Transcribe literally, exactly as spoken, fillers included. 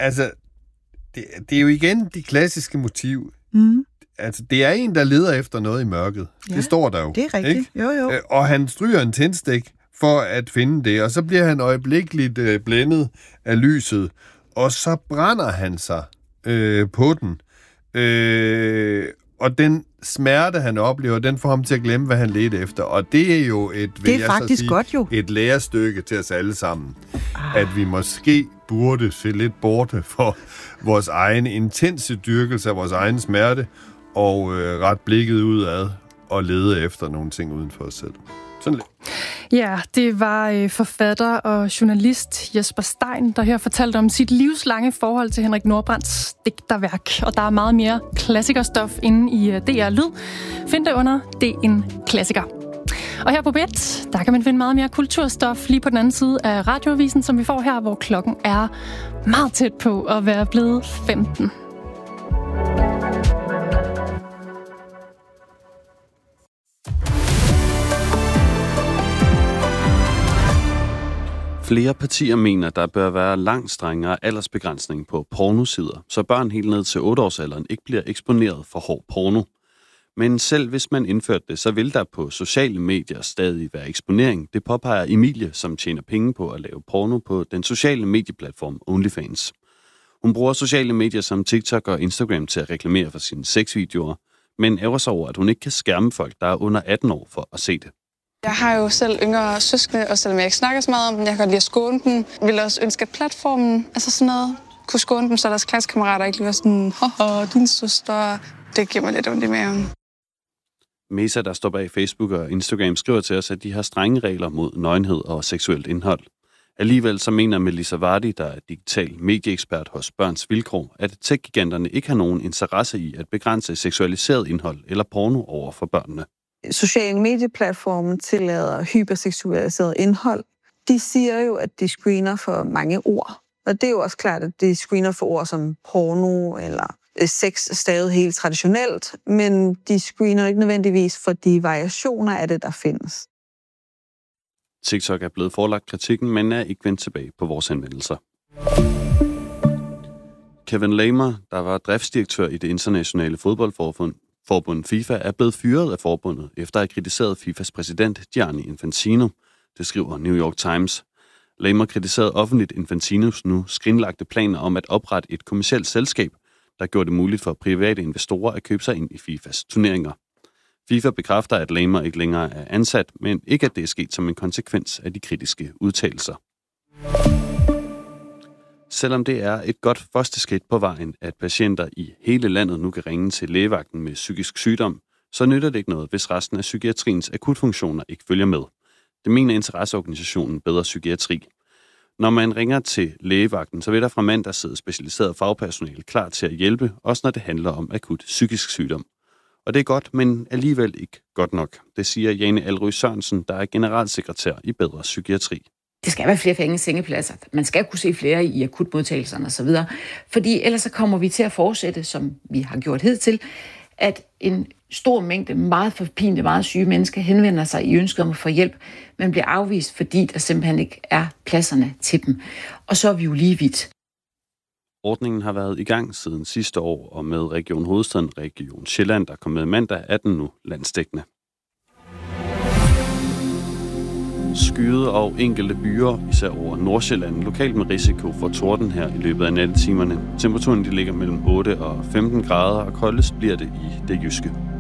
altså, det, det er jo igen de klassiske motiv. Mm. Altså, det er en, der leder efter noget i mørket. Ja, det står der jo. Det er rigtigt. Ikke? Jo, jo. Og han stryger en tændstik for at finde det, og så bliver han øjeblikkeligt øh, blændet af lyset, og så brænder han sig øh, på den. Øh, og den smerte, han oplever, den får ham til at glemme, hvad han ledte efter. Og det er jo et, det er faktisk sige, godt jo. et lærestykke til os alle sammen. Ah. At vi måske burde se lidt borte for vores egen intense dyrkelse af vores egen smerte, og øh, ret blikket udad og lede efter nogle ting uden for os selv. Sådan lidt. Ja, det var forfatter og journalist Jesper Stein, der her fortalte om sit livslange forhold til Henrik Nordbrandts digterværk. Og der er meget mere klassikerstof inde i D R Lyd. Find det under D en Klassiker. Og her på B et, der kan man finde meget mere kulturstof lige på den anden side af radioavisen, som vi får her, hvor klokken er meget tæt på at være blevet femten. Flere partier mener, der bør være langt strengere aldersbegrænsning på pornosider, så børn helt ned til otte-årsalderen ikke bliver eksponeret for hård porno. Men selv hvis man indførte det, så vil der på sociale medier stadig være eksponering. Det påpeger Emilie, som tjener penge på at lave porno på den sociale medieplatform OnlyFans. Hun bruger sociale medier som TikTok og Instagram til at reklamere for sine sexvideoer, men ærger sig over, at hun ikke kan skærme folk, der er under atten år for at se det. Jeg har jo selv yngre søskende, og selvom jeg ikke snakker så meget om dem, jeg kan godt lide at skåne dem. Jeg ville også ønske, at platformen, altså sådan noget, kunne skåne dem, så deres klassekammerater ikke lige var sådan, haha, din søster. Det giver mig lidt ondt i maven. Mesa, der står bag Facebook og Instagram, skriver til os, at de har strenge regler mod nøgenhed og seksuelt indhold. Alligevel så mener Melissa Vardy, der er digital medieekspert hos Børns Vilkår, at tech-giganterne ikke har nogen interesse i at begrænse seksualiseret indhold eller porno over for børnene. Sociale medieplatformen tillader hyperseksualiseret indhold. De siger jo, at de screener for mange ord. Og det er jo også klart, at de screener for ord som porno eller sex stadig helt traditionelt, men de screener ikke nødvendigvis for de variationer af det, der findes. TikTok er blevet forelagt kritikken, men er ikke vendt tilbage på vores henvendelser. Kevin Lamer, der var driftsdirektør i det internationale fodboldforbund, Forbundet FIFA, er blevet fyret af forbundet, efter at have kritiseret FIFAs præsident Gianni Infantino. Det skriver New York Times. Lamer kritiserede offentligt Infantinos nu skrinlagte planer om at oprette et kommercielt selskab, der gjorde det muligt for private investorer at købe sig ind i FIFAs turneringer. FIFA bekræfter, at Lamer ikke længere er ansat, men ikke at det er sket som en konsekvens af de kritiske udtalelser. Selvom det er et godt første skridt på vejen, at patienter i hele landet nu kan ringe til lægevagten med psykisk sygdom, så nytter det ikke noget, hvis resten af psykiatriens akutfunktioner ikke følger med. Det mener interesseorganisationen Bedre Psykiatri. Når man ringer til lægevagten, så vil der fra mandag sidde specialiseret fagpersonale klar til at hjælpe, også når det handler om akut psykisk sygdom. Og det er godt, men alligevel ikke godt nok. Det siger Jane Alry Sørensen, der er generalsekretær i Bedre Psykiatri. Det skal være flere fængende sengepladser. Man skal kunne se flere i akutmodtagelserne osv. Fordi ellers så kommer vi til at fortsætte, som vi har gjort hidtil, at en stor mængde meget forpinte, meget syge mennesker henvender sig i ønsket om at få hjælp, men bliver afvist, fordi der simpelthen ikke er pladserne til dem. Og så er vi jo lige vidt. Ordningen har været i gang siden sidste år, og med Region Hovedstaden, Region Sjælland, der kom med mandag, er den nu landsdækkende. Skyde og enkelte byer, især over Nordsjælland, lokalt med risiko for torden her i løbet af nattetimerne. Temperaturen de ligger mellem otte og femten grader, og koldest bliver det i det jyske.